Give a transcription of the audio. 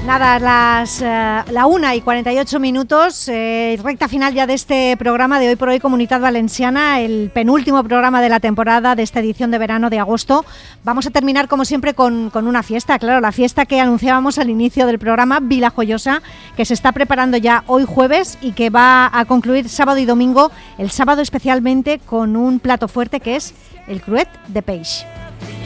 Nada, la 1:48, recta final ya de este programa de Hoy por Hoy Comunitat Valenciana, el penúltimo programa de la temporada de esta edición de verano de agosto. Vamos a terminar como siempre con una fiesta, claro, la fiesta que anunciábamos al inicio del programa, Vila Joiosa, que se está preparando ya hoy jueves y que va a concluir sábado y domingo, el sábado especialmente con un plato fuerte que es el cruet de peix.